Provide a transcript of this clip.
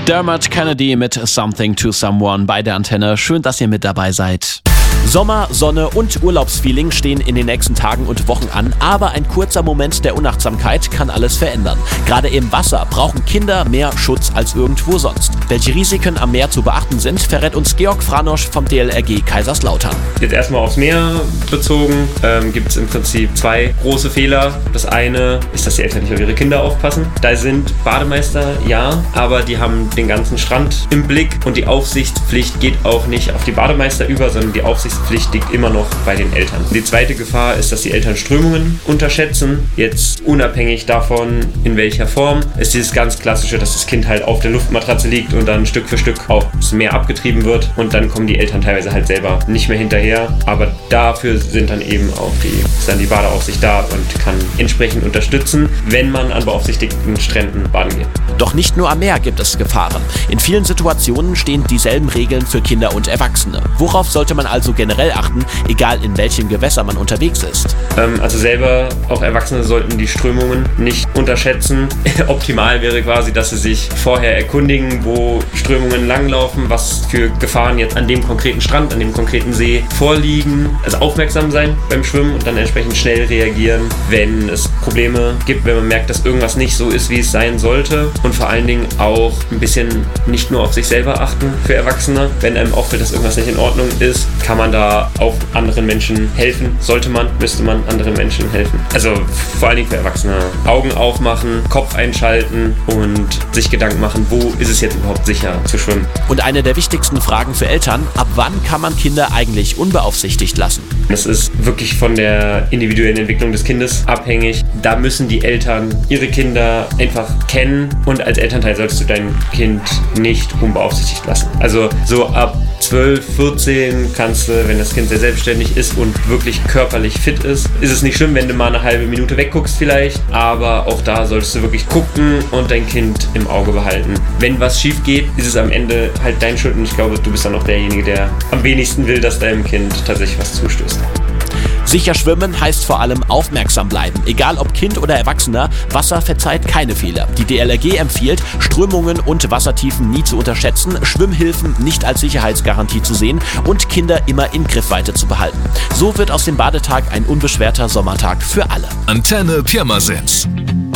Dermot Kennedy mit Something to Someone bei der Antenne. Schön, dass ihr mit dabei seid. Sommer, Sonne und Urlaubsfeeling stehen in den nächsten Tagen und Wochen an, aber ein kurzer Moment der Unachtsamkeit kann alles verändern. Gerade im Wasser brauchen Kinder mehr Schutz als irgendwo sonst. Welche Risiken am Meer zu beachten sind, verrät uns Georg Franosch vom DLRG Kaiserslautern. Jetzt erstmal aufs Meer bezogen, gibt es im Prinzip zwei große Fehler. Das eine ist, dass die Eltern nicht auf ihre Kinder aufpassen. Da sind Bademeister, ja, aber die haben den ganzen Strand im Blick und die Aufsichtspflicht geht auch nicht auf die Bademeister über, sondern die Aufsichtspflicht liegt immer noch bei den Eltern. Die zweite Gefahr ist, dass die Eltern Strömungen unterschätzen. Jetzt unabhängig davon, in welcher Form, ist dieses ganz klassische, dass das Kind halt auf der Luftmatratze liegt und dann Stück für Stück aufs Meer abgetrieben wird und dann kommen die Eltern teilweise halt selber nicht mehr hinterher. Aber dafür sind dann eben auch die Badeaufsicht da und kann entsprechend unterstützen, wenn man an beaufsichtigten Stränden baden geht. Doch nicht nur am Meer gibt es Gefahren. In vielen Situationen stehen dieselben Regeln für Kinder und Erwachsene. Worauf sollte man also generell achten, egal in welchem Gewässer man unterwegs ist? Also selber, auch Erwachsene sollten die Strömungen nicht unterschätzen. Optimal wäre quasi, dass sie sich vorher erkundigen, wo Strömungen langlaufen, was für Gefahren jetzt an dem konkreten Strand, an dem konkreten See vorliegen. Also aufmerksam sein beim Schwimmen und dann entsprechend schnell reagieren, wenn es Probleme gibt, wenn man merkt, dass irgendwas nicht so ist, wie es sein sollte. Und vor allen Dingen auch ein bisschen nicht nur auf sich selber achten für Erwachsene. Wenn einem auffällt, dass irgendwas nicht in Ordnung ist, kann man da auch anderen Menschen helfen. Müsste man anderen Menschen helfen. Also vor allen Dingen für Erwachsene. Augen aufmachen, Kopf einschalten und sich Gedanken machen, wo ist es jetzt überhaupt sicher zu schwimmen. Und eine der wichtigsten Fragen für Eltern, ab wann kann man Kinder eigentlich unbeaufsichtigt lassen? Das ist wirklich von der individuellen Entwicklung des Kindes abhängig. Da müssen die Eltern ihre Kinder einfach kennen und als Elternteil solltest du dein Kind nicht unbeaufsichtigt lassen. Also so ab 12, 14 kannst du, wenn das Kind sehr selbstständig ist und wirklich körperlich fit ist es nicht schlimm, wenn du mal eine halbe Minute wegguckst vielleicht, aber auch da solltest du wirklich gucken und dein Kind im Auge behalten. Wenn was schief geht, ist es am Ende halt dein Schuld und ich glaube, du bist dann auch derjenige, der am wenigsten will, dass deinem Kind tatsächlich was zustößt. Sicher schwimmen heißt vor allem aufmerksam bleiben. Egal ob Kind oder Erwachsener, Wasser verzeiht keine Fehler. Die DLRG empfiehlt, Strömungen und Wassertiefen nie zu unterschätzen, Schwimmhilfen nicht als Sicherheitsgarantie zu sehen und Kinder immer in Griffweite zu behalten. So wird aus dem Badetag ein unbeschwerter Sommertag für alle. Antenne Pirmasens.